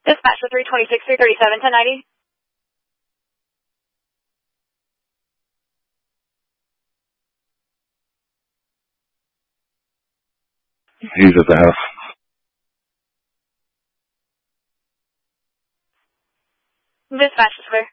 Dispatch for 326, 337, 1090. He's at the house. Dispatch is clear.